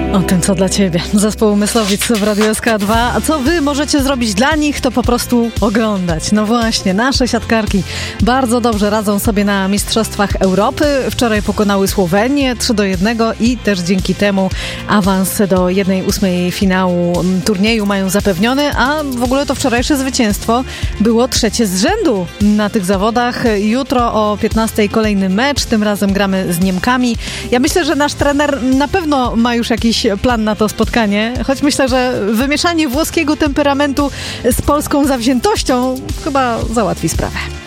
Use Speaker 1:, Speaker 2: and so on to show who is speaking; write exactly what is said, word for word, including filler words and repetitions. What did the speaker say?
Speaker 1: O tym, co dla ciebie. Zespół Myslowic w Radiu S K dwa. A co wy możecie zrobić dla nich, to po prostu oglądać. No właśnie, nasze siatkarki bardzo dobrze radzą sobie na Mistrzostwach Europy. Wczoraj pokonały Słowenię trzy do jednego i też dzięki temu awans do jednej ósmej finału turnieju mają zapewniony, a w ogóle to wczorajsze zwycięstwo było trzecie z rzędu na tych zawodach. Jutro o piętnastej kolejny mecz, tym razem gramy z Niemkami. Ja myślę, że nasz trener na pewno ma już jakiś plan na to spotkanie, choć myślę, że wymieszanie włoskiego temperamentu z polską zawziętością chyba załatwi sprawę.